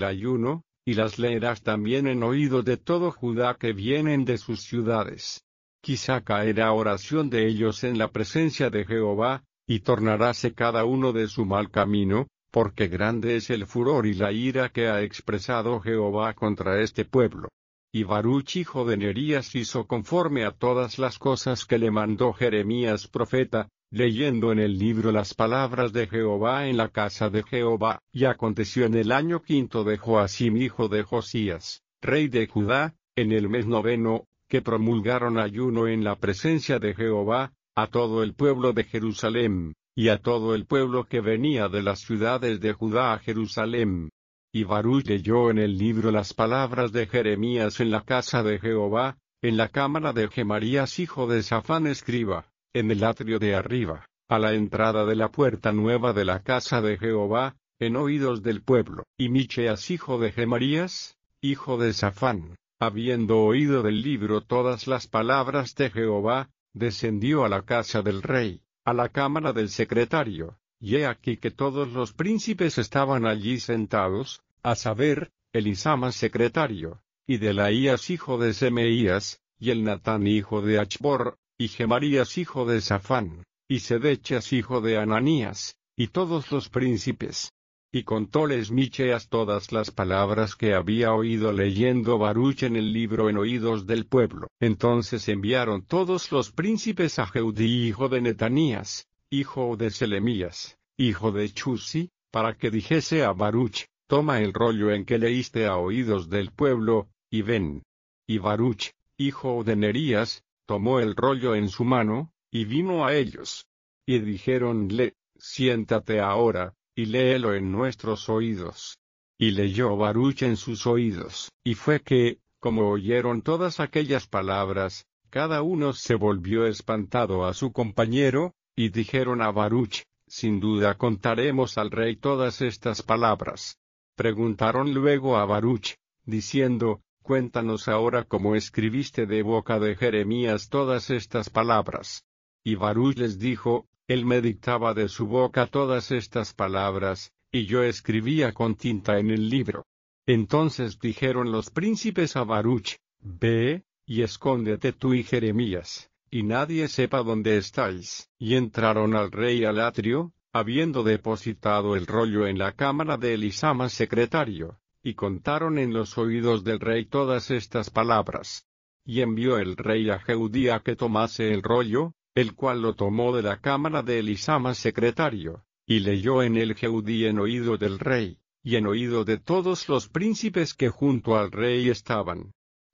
ayuno, y las leerás también en oído de todo Judá que vienen de sus ciudades. Quizá caerá oración de ellos en la presencia de Jehová, y tornaráse cada uno de su mal camino, porque grande es el furor y la ira que ha expresado Jehová contra este pueblo. Y Baruch hijo de Nerías hizo conforme a todas las cosas que le mandó Jeremías profeta, leyendo en el libro las palabras de Jehová en la casa de Jehová. Y aconteció en el año 5 de Joacim hijo de Josías, rey de Judá, en el mes 9, que promulgaron ayuno en la presencia de Jehová, a todo el pueblo de Jerusalén, y a todo el pueblo que venía de las ciudades de Judá a Jerusalén. Y Baruch leyó en el libro las palabras de Jeremías en la casa de Jehová, en la cámara de Gemarías hijo de Safán escriba, en el atrio de arriba, a la entrada de la puerta nueva de la casa de Jehová, en oídos del pueblo. Y Micheas hijo de Gemarías, hijo de Safán, habiendo oído del libro todas las palabras de Jehová, descendió a la casa del rey, a la cámara del secretario. Y he aquí que todos los príncipes estaban allí sentados, a saber, Elisama secretario, y Delaías hijo de Semeías, y Elnatán hijo de Achbor, y Gemarías hijo de Safán, y Sedechas hijo de Ananías, y todos los príncipes. Y contóles Micheas todas las palabras que había oído leyendo Baruch en el libro en oídos del pueblo. Entonces enviaron todos los príncipes a Jeudí hijo de Netanías, hijo de Selemías, hijo de Chusi, para que dijese a Baruch, toma el rollo en que leíste a oídos del pueblo, y ven. Y Baruch, hijo de Nerías, tomó el rollo en su mano, y vino a ellos. Y dijéronle, siéntate ahora, y léelo en nuestros oídos. Y leyó Baruch en sus oídos. Y fue que, como oyeron todas aquellas palabras, cada uno se volvió espantado a su compañero, y dijeron a Baruch, sin duda contaremos al rey todas estas palabras. Preguntaron luego a Baruch, diciendo, cuéntanos ahora cómo escribiste de boca de Jeremías todas estas palabras. Y Baruch les dijo, él me dictaba de su boca todas estas palabras, y yo escribía con tinta en el libro. Entonces dijeron los príncipes a Baruch, ve, y escóndete tú y Jeremías, y nadie sepa dónde estáis. Y entraron al rey al atrio, habiendo depositado el rollo en la cámara de Elisama secretario, y contaron en los oídos del rey todas estas palabras. Y envió el rey a Jeudí a que tomase el rollo, el cual lo tomó de la cámara de Elisama secretario, y leyó en el Jeudí en oído del rey, y en oído de todos los príncipes que junto al rey estaban.